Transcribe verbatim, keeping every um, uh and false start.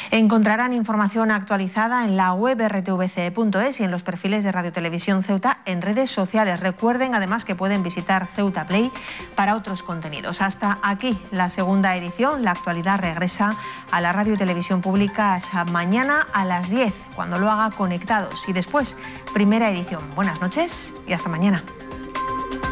Encontrarán información actualizada en la web erre te ve ce punto es y en los perfiles de Radio Televisión Ceuta en redes sociales. Recuerden además que pueden visitar Ceuta Play para otros contenidos. Hasta aquí la segunda edición. La actualidad regresa a la Radio y Televisión Públicas mañana a las diez, cuando lo haga Conectados. Y después, primera edición. Buenas noches y hasta mañana.